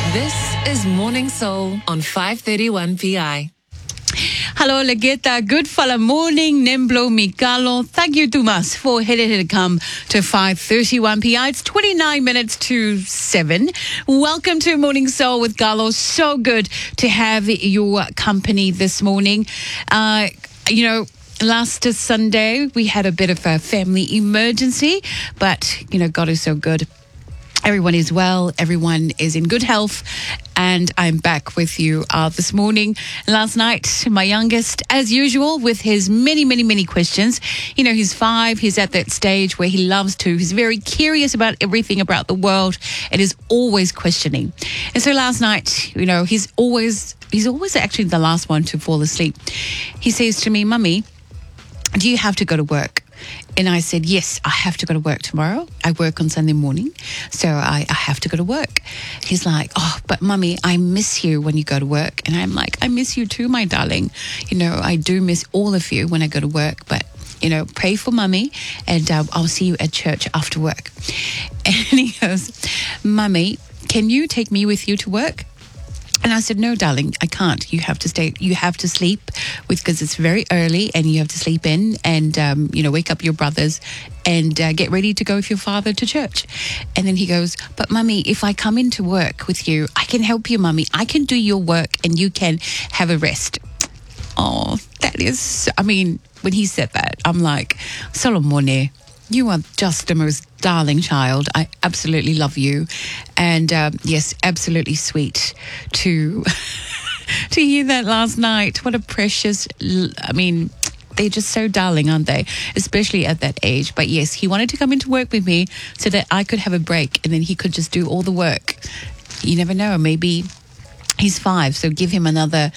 This is Morning Soul on 531 PI. Hello, Legeta. Good fala morning, Nemblo Mikalo. Thank you, Dumas, for headed to come to 5:31 PI. It's 29 minutes to 7. Welcome to Morning Soul with Galo. So good to have your company this morning. Last Sunday, we had a bit of a family emergency, but, God is so good. Everyone is well. Everyone is in good health. And I'm back with you this morning. Last night, my youngest, as usual, with his many questions. He's 5. He's at that stage where he loves to. He's very curious about everything about the world and is always questioning. And so last night, he's always actually the last one to fall asleep. He says to me, "Mummy, do you have to go to work?" And I said, "Yes, I have to go to work tomorrow. I work on Sunday morning, so I have to go to work." He's like, "Oh, but Mummy, I miss you when you go to work." And I'm like, "I miss you too, my darling. I do miss all of you when I go to work, but pray for Mummy, and I'll see you at church after work." And he goes, "Mummy, can you take me with you to work?" And I said, "No, darling, I can't. You have to stay. You have to sleep because it's very early and you have to sleep in and, wake up your brothers and get ready to go with your father to church." And then he goes, "But Mummy, if I come into work with you, I can help you, Mummy. I can do your work and you can have a rest." Oh, that is, when he said that, I'm like, "Solomone, you are just the most darling child. I absolutely love you." And yes, absolutely sweet to to hear that last night. What a precious, they're just so darling, aren't they? Especially at that age. But yes, he wanted to come into work with me so that I could have a break and then he could just do all the work. You never know, maybe he's 5, so give him another,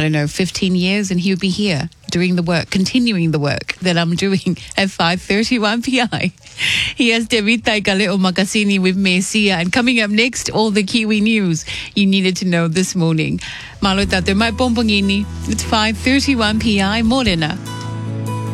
15 years and he'll be here doing the work, continuing the work that I'm doing at 5:31 PI. Here's Devita Kaleo Makasini with Mesia. And coming up next, all the Kiwi news you needed to know this morning. Malo tate mai pompongini. It's 5:31 PI. Morena.